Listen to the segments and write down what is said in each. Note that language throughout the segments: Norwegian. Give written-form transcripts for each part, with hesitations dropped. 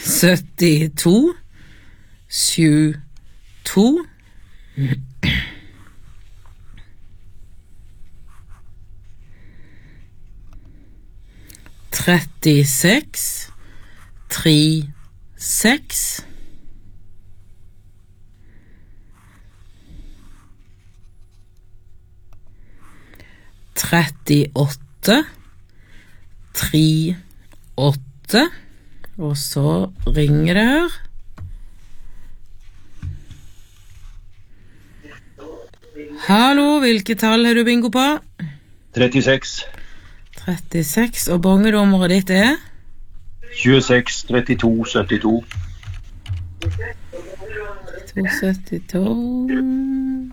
72 72 36 36 38 38 og så ringer det her. Hallo, hvilke tall har du bingo på? 36 36, og bongenummeret ditt er? 26 32 72 272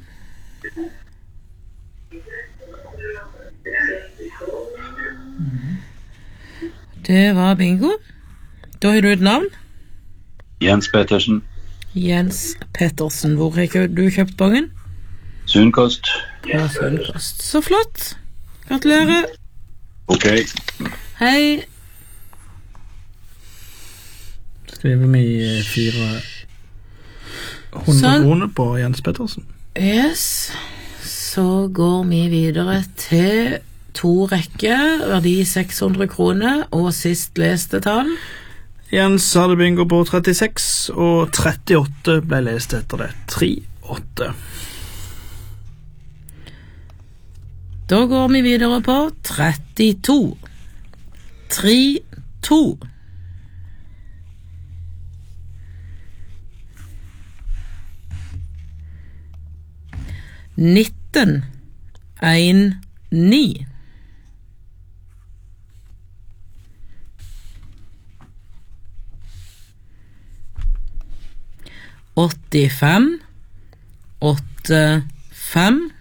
Det var bingo. Da har du et navn? Jens Pettersen. Jens Pettersen. Hvor har du kjøpt bongen? Sunnkost. Ja, Sunnkost. Så flott. Gratulerer. Ok. Hei. Skriver vi 400 kroner på Jens Pettersen. Yes. Så går vi videre til 2 rekker, verdi 600 kroner, og sist leste tall. Jens hadde bingo på 36, og 38 ble lest etter det. 38. Da går vi videre på 32. 32. 19 1 9 85 85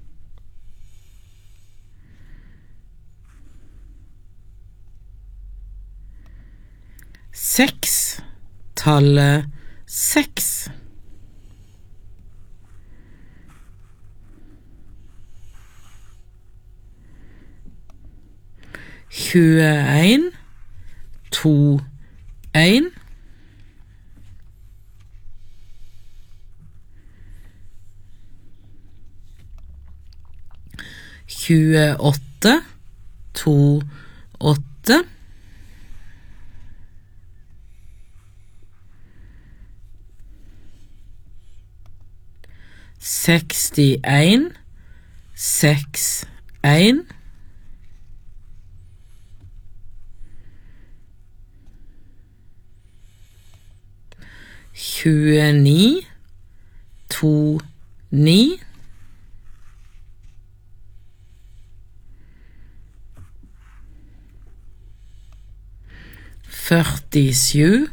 6 tallet 6 21 2 1 28 2 8 61 6 1 29 2 9 47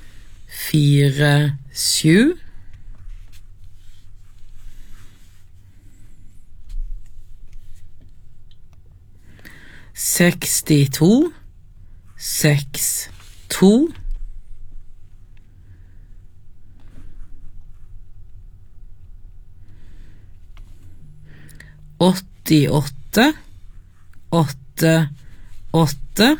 4 7 62 6 2 88 8 8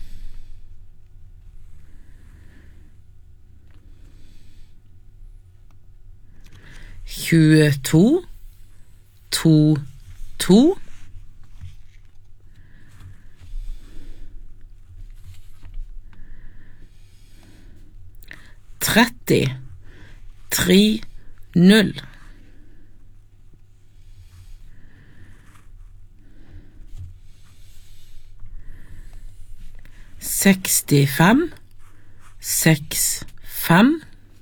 22 2 2 30 3 0 65 6 5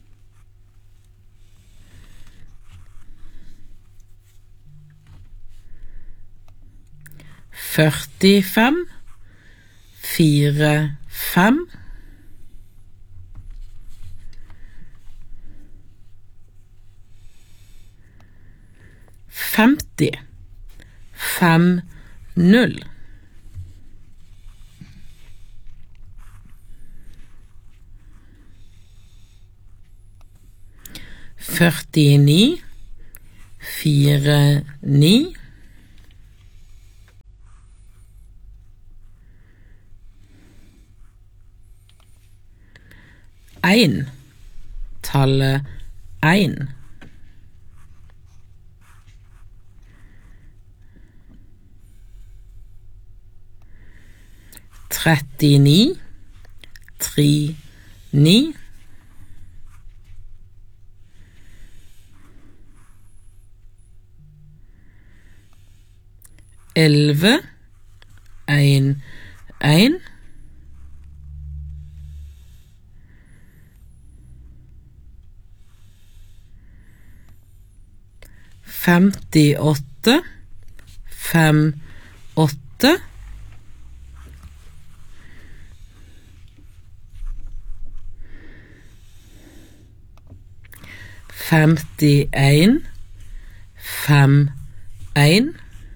45 4 5 50 5 0 49 4 9 30 1. Tallet 1. 39, 3, 9. 11, 1, 1. 58, 5, 8. 51, 5, 1.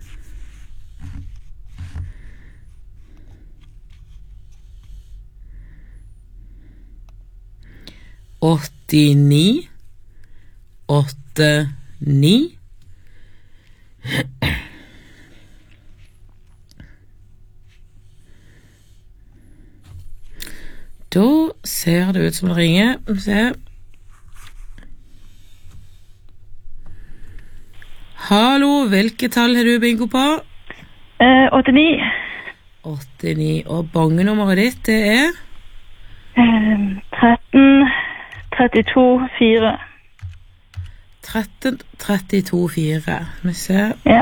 89, 8, 9. Da ser det ut som det ringer. Se. Hallo, hvilke tall har du bingo på? 89. 89, og bongenummeret ditt, det er? 13, 32, 4. 13, 32, 4. Vi ser. Ja.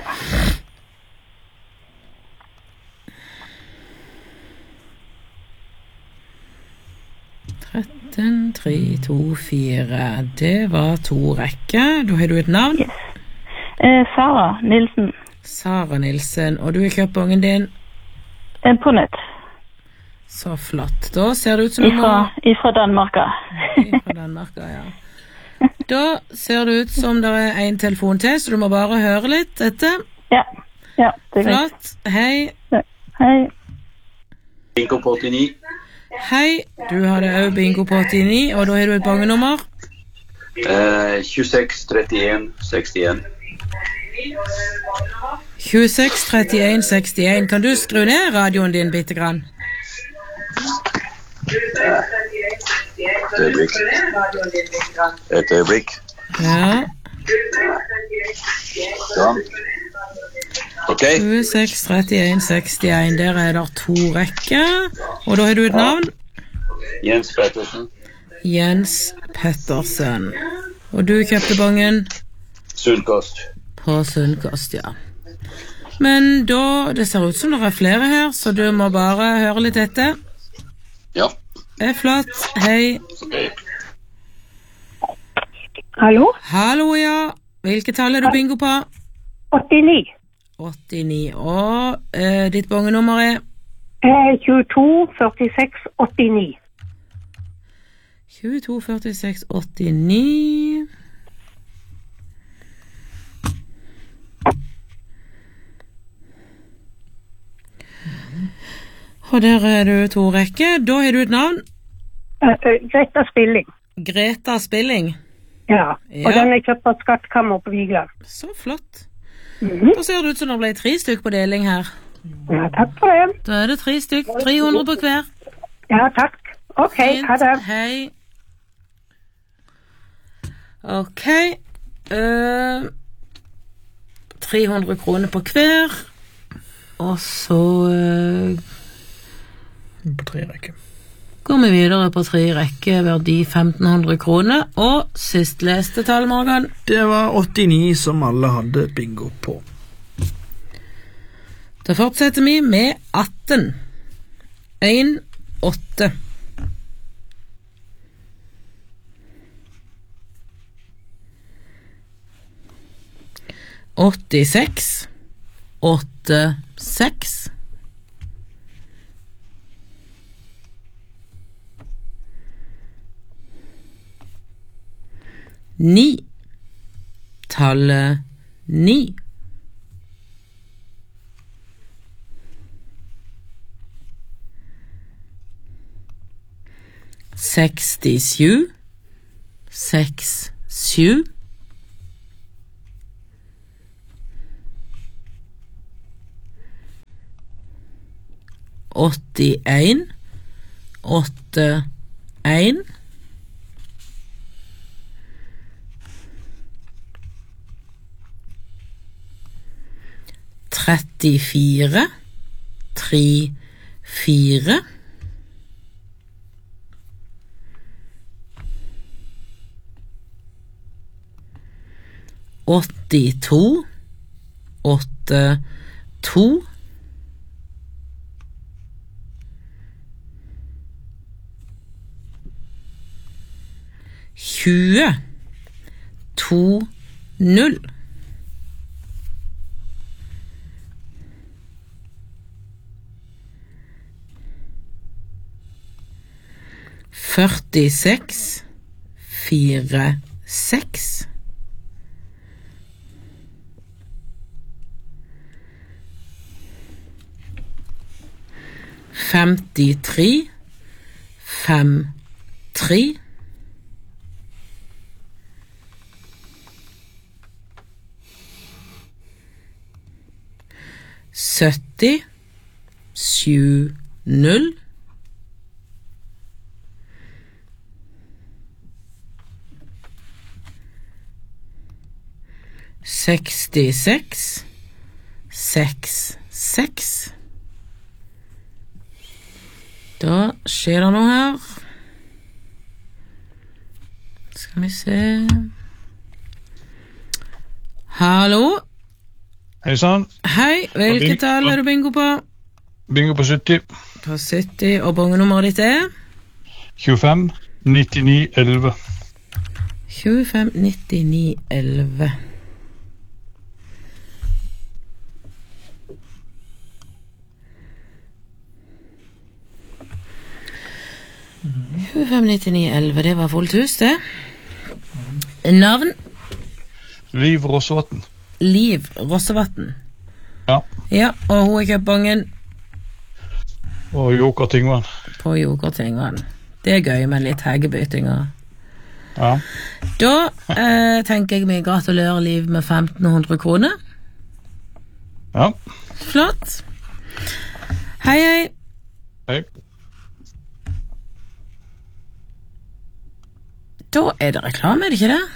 Den 3, 2, 4. Det var 2 rekker. Da har du et navn. Yes. Sara Nilsen. Sara Nilsen. Og du har kjøpt bongen din? På nett. Så flott. Da ser det ut som Ifra Danmarka. Ifra Danmarka, ja. Da ser det ut som det er en telefon til, så du må bare høre litt etter. Ja, det er greit. Flott. Hei. Hei. Bingo på 89. Hei, du hadde også bingo på 89, og da har du et bongenummer. 26, 31, 61. 26, 31, 61. Kan du skru ned radioen din bitte grann? Et øyeblikk. Ja. Sånn. Ok. 26, 31, 61. Der er det 2 rekker. Og da har du et navn? Jens Pettersen. Jens Pettersen. Og du kjøpte bongen? Sunnkost. På Sunnkost, ja. Men da, det ser ut som det er flere her, så du må bare høre litt etter. Ja. Det er flott. Hei. Ok. Hallo? Hallo, ja. Hvilke tall er du bingo på? 89. 89. Og ditt bongenummer er? 22, 46, 89. 22, 46, 89. Og der er du 2 rekker. Da har du et navn? Greta Spilling. Greta Spilling. Ja, og den er kjøpt på Skattkammer på Vigeland. Så flott. Da ser det ut som det ble 3 stykk på deling her. Ja, takk for det. Da er det 3 stykk, 300 på hver. Ja, takk. Ok, Fint. ha det. Hei. Ok. 300 kroner på hver. Og så På 3 rekker. går vi videre på 3 rekker, verdi 1500 kroner. Og sist leste tall, Morgan. Det var 89 som alle hadde bingo på. Da fortsetter vi med 18. 1, 8. 86, 8, 6. 9. Tallet 9. 67, 6, 7. 81, 8, 1. 34 34 82 82 20 20 46 46 53 53 70 70 66 66 Da skjer det noe her. Skal vi se. Hallo? Hei sann. Hei, hvilket tall du bingo på? Bingo på 70. På 70, og bongenummeret ditt 25 99 11. 25 99 11. Det var fullt hus, det. Navn? Liv Rossevatn. Liv Rossevatn. Ja. Ja, og hun køpbangen? Og Joker Tingvann. På Joker Tingvann. Det gøy med litt heggebyttinger. Ja. Da tenker jeg meg gratulerer Liv med 1500 kroner. Ja. Flott. Hei, hei. Hei. Da det reklame, det ikke det?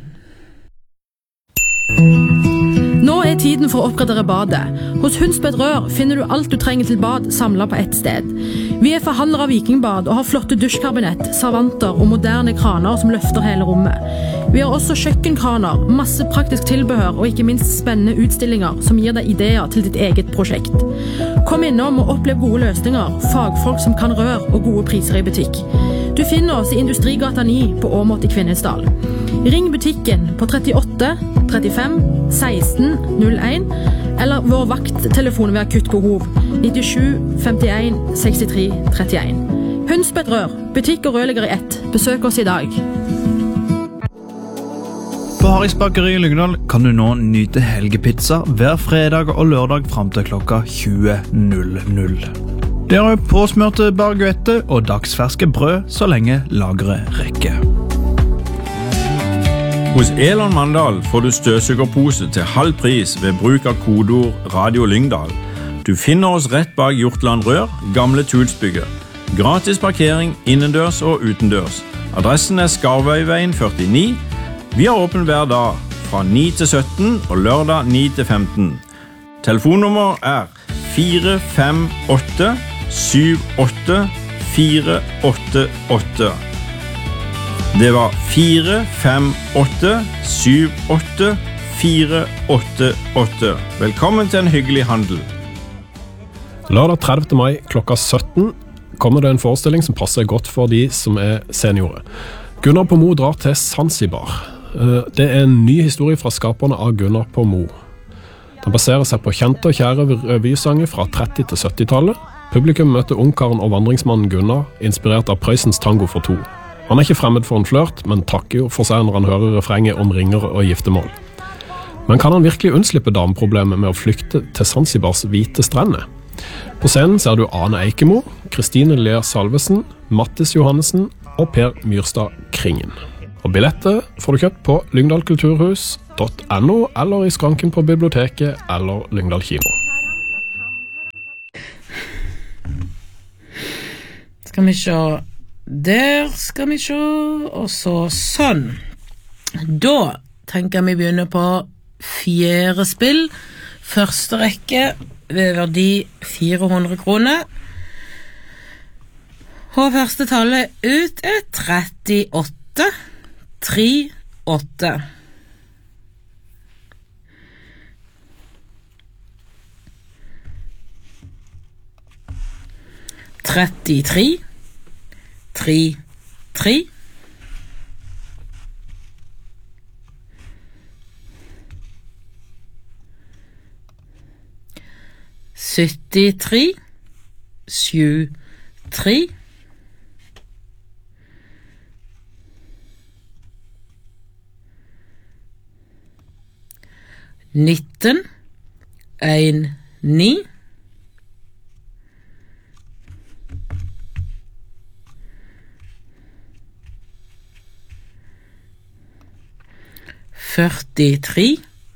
Nå tiden for å oppgradere badet. Hos Hundsbed Rør finner du alt du trenger til bad samlet på ett sted. Vi forhandlere av Vikingbad og har flotte dusjkabinett, servanter og moderne kraner som løfter hele rommet. Vi har også kjøkkenkraner, masse praktisk tilbehør og ikke minst spennende utstillinger som gir deg ideer til ditt eget prosjekt. Kom innom og opplev gode løsninger, fagfolk som kan rør og gode priser i butikk. Du finner oss i Industrigata 9 på Åmot i Kvinesdal. Ring butikken på 38 35 16 01 eller vår vakttelefon ved akutt behov 97 51 63 31. Hundsbed Rør, butikk og rørlegger i ett. Besøk oss i dag. På Harrys bakeri i Lyngdal kan du nå nyte helgepizza hver fredag og lørdag frem til klokka 20.00. Det er påsmørte baguette og dagsferske brød så lenge lageret rekker. Hos Elon Mandal får du støvsugerpose til halv pris ved bruk av kodeord Radio Lyngdal. Du finner oss rett bak Hjortland Rør, gamle Tulsbygget. Gratis parkering innendørs og utendørs. Adressen Skarvøyveien 49. Vi har åpen hver dag fra 9 til 17 og lørdag 9 til 15. Telefonnummer 458 78 488. Det var 458 78 488. Velkommen til en hyggelig handel. Lørdag 30. mai klokka 17 kommer det en forestilling som passer godt for de som seniorer. Gunnar på Mo drar til Zanzibar. Det en ny historie fra skaperne av Gunnar på Mo. Den baserer seg på kjente og kjære revysanger fra 30- til 70-tallet. Publikum møter ungkaren og vandringsmannen Gunnar, inspirert av Prøysens tango for 2. Han ikke fremmed for en flørt, men takker jo for seg når han hører refrenget om ringer og giftemål. Men kan han virkelig unnslippe dameproblemet med å flykte til Zanzibars hvite strender? På scenen ser du Ane Eikemo, Kristine Lea Salvesen, Mattis Johannessen og Per Myrstad Kringen. Og billetter får du kjøpt på lyngdalkulturhus.no eller i skranken på biblioteket eller Lyngdal kino. Skal vi se. Der skal vi se. Og så sånn. Da tenker vi begynne på 4. spill Første rekke ved verdi 400 kroner. Og første tallet ut 38. 38. 33. 33. 73. 73. 19. 9. 43.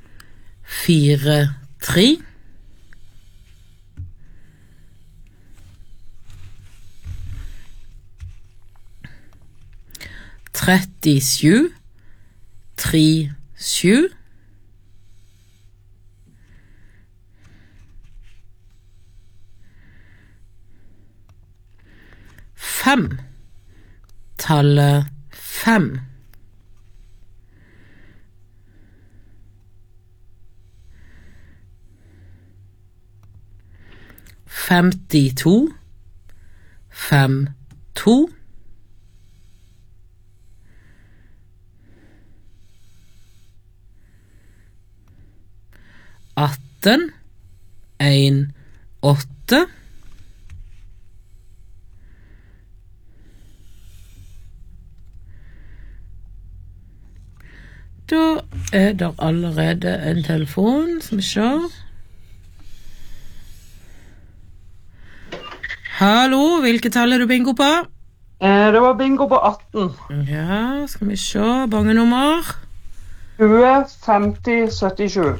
43. 37. 37. 5. Tallet 5. 52. 52. 18. 8. Da det allerede en telefon, som vi ser. Hallo, hvilket tall du bingo på? Det var bingo på 18. Ja, skal vi se, bangenummer. 20, 50, 77.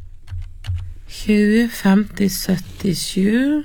20, 50, 77.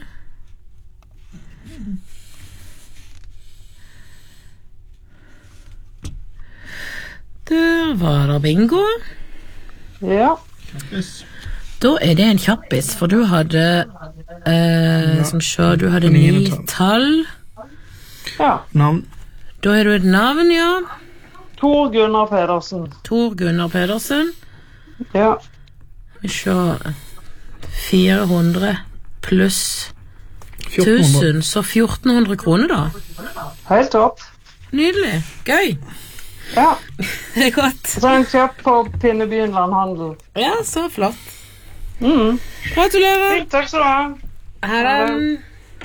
Der var det bingo. Ja. Da det en kjappis, for du hadde som så, du hadde 9 tall. Ja. Navn? Da du et navn, ja. Tor Gunnar Pedersen. Tor Gunnar Pedersen. Ja. Vi ser 400 pluss 1000, så 1400 kroner da. Helt topp. Nydelig, gøy. Ja. Det godt. Så en kjøpt på Pinnebyen Landhandel. Ja, så flott. Gratulerer. Takk skal du ha. Her den.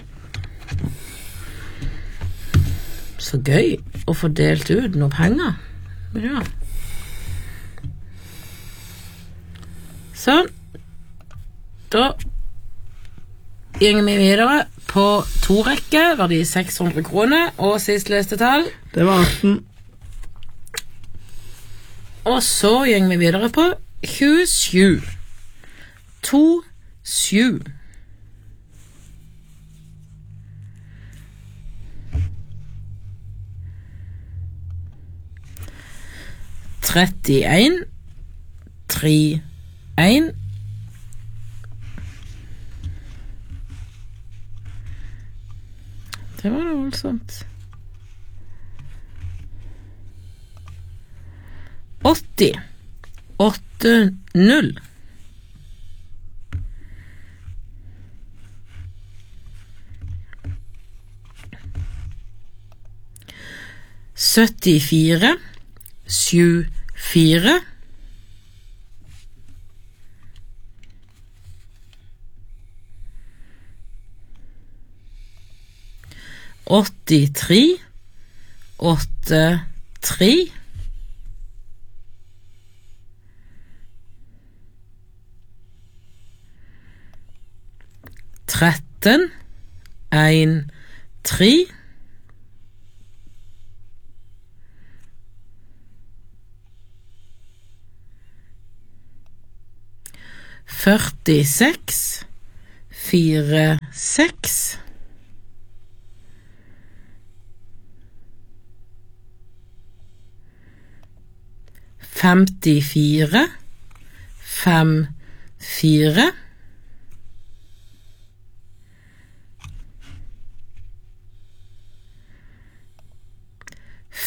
Så gøy å få delt ut noen penger. Ja. Sånn. Da gjenger vi videre på 2 rekke, verdi 600 kroner, og sist leste tall. Det var 18. Og så gjenger vi videre på 27. 2, 7. 31. 3, 1. 'Det var da voldsomt. 80. 8, 0. 74. 7, 4. 83. 8, 3. 13. 1, 3. 46. 4, 6. 54. 5, 4.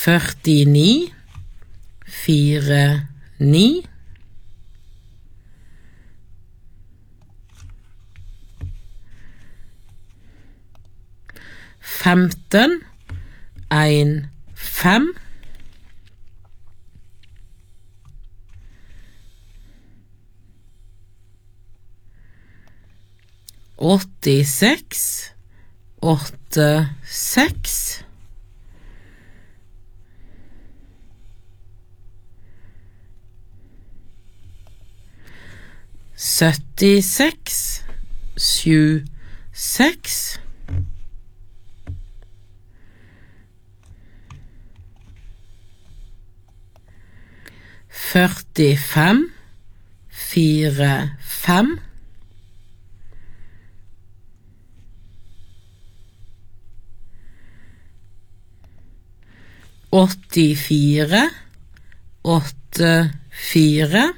49 49 15 1 5 86 8 6 76 7 6 45 4 5 84 8 4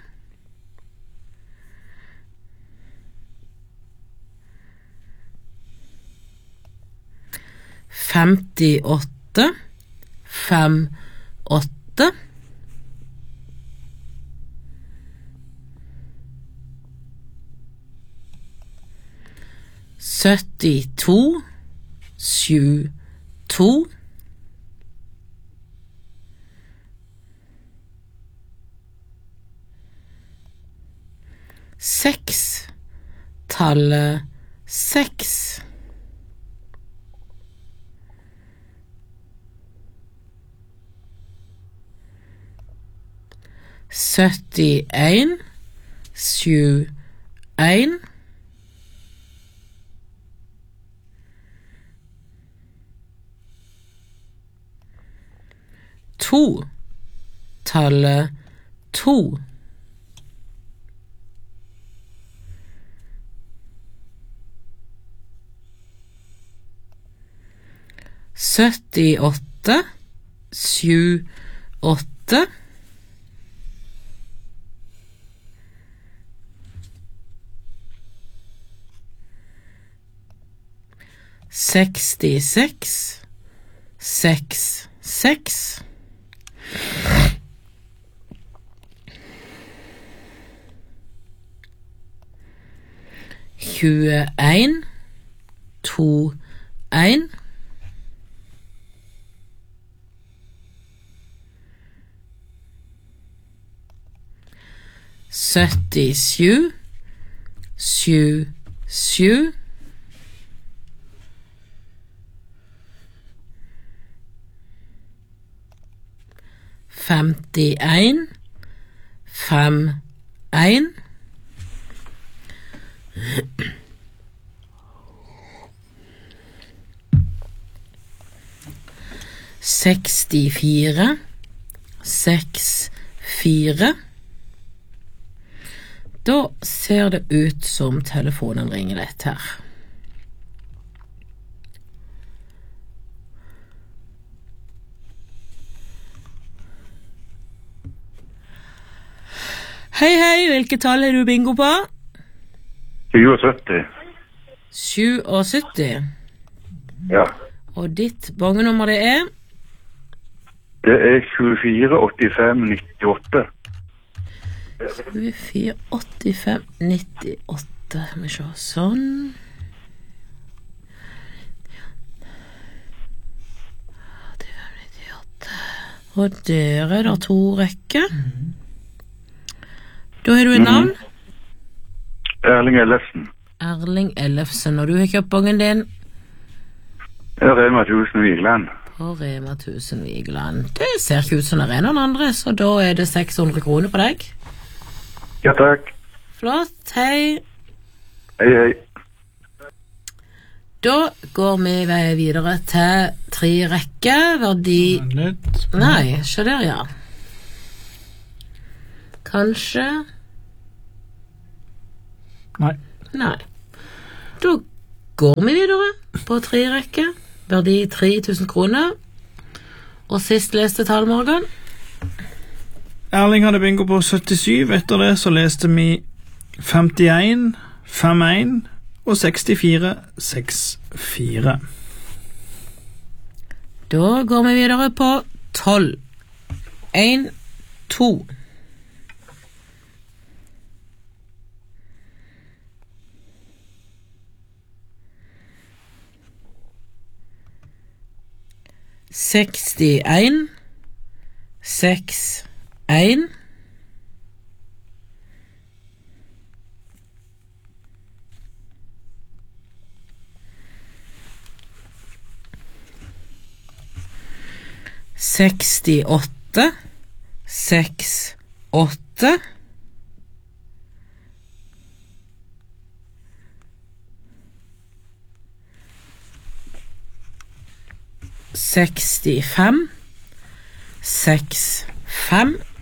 58 5 8 72 7 2 6 tallet 6 71 7 1 2 tallet 2 78 7 8 66 6 6 21 2 1 77 7 7 51 5 1 64 6 4 Da ser det ut som telefonen ringer litt her. Hei, hei, hvilke tall er du bingo på? 77. 77? Ja. Og ditt bongenummer det er? Det er 24 85 98. 24 85 98. Skal vi se, sånn. Og der er det 2 rekker. Da har du et navn? Erling Ellefsen. Erling Ellefsen, og du har kjøpt bongen din? Rema 1000 Vigeland. På Rema 1000 Vigeland. Det ser ikke ut som det er noen andre, så da er det 600 kroner på deg. Ja, takk. Flott, hei. Hei, hei. Da går vi videre til 3 rekker, verdi... Nei, se der, ja. Kanskje... Nei. Nei. Da går vi videre på 3 rekker, verdi 3000 kroner. Og sist leste tall, Morgan. Erling hadde bingo på 77, etter det så leste vi 51, 51 og 64, 64. Da går vi videre på 12 1 2 61 6 1 68 6 8 65 6 5